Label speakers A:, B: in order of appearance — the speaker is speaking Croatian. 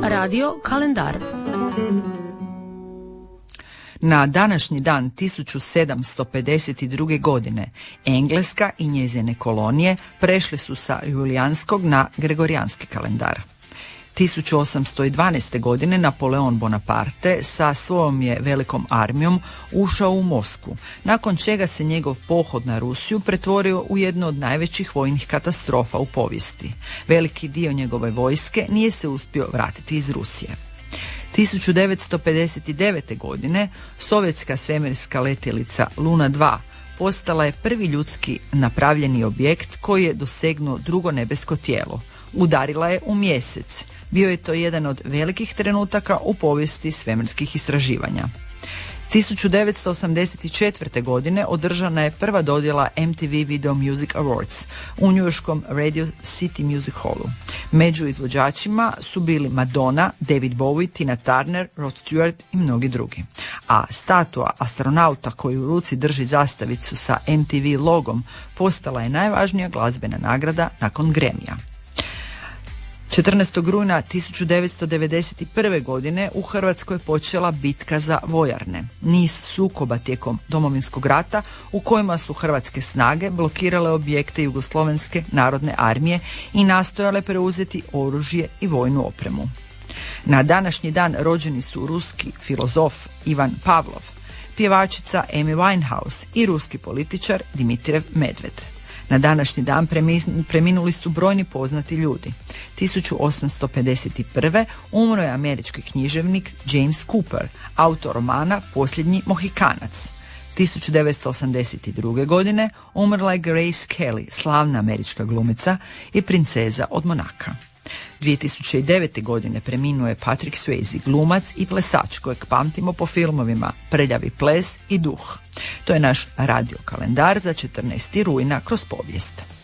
A: Radio kalendar.
B: Na današnji dan 1752. godine Engleska i njezine kolonije prešli su sa julijanskog na gregorijanski kalendar. 1812. godine Napoleon Bonaparte sa svojom je velikom armijom ušao u Moskvu, nakon čega se njegov pohod na Rusiju pretvorio u jednu od najvećih vojnih katastrofa u povijesti. Veliki dio njegove vojske nije se uspio vratiti iz Rusije. 1959. godine sovjetska svemirska letjelica Luna 2 postala je prvi ljudski napravljeni objekt koji je dosegnuo drugo nebesko tijelo. Udarila je u mjesec. Bio je to jedan od velikih trenutaka u povijesti svemirskih istraživanja. 1984. godine održana je prva dodjela MTV Video Music Awards u njujorškom Radio City Music Hallu. Među izvođačima su bili Madonna, David Bowie, Tina Turner, Rod Stewart i mnogi drugi. A statua astronauta koji u ruci drži zastavicu sa MTV logom postala je najvažnija glazbena nagrada nakon Grammy-a. 14. rujna 1991. godine u Hrvatskoj počela bitka za vojarne, niz sukoba tijekom Domovinskog rata u kojima su hrvatske snage blokirale objekte Jugoslovenske narodne armije i nastojale preuzeti oružje i vojnu opremu. Na današnji dan rođeni su ruski filozof Ivan Pavlov, pjevačica Amy Winehouse i ruski političar Dmitrijev Medved. Na današnji dan preminuli su brojni poznati ljudi. 1851. umro je američki književnik James Cooper, autor romana Posljednji Mohikanac. 1982. godine umrla je Grace Kelly, slavna američka glumica i princeza od Monaka. 2009. godine preminuo je Patrick Swayze, glumac i plesač kojeg pamtimo po filmovima Prljavi ples i Duh. To je naš radio kalendar za 14. rujna kroz povijest.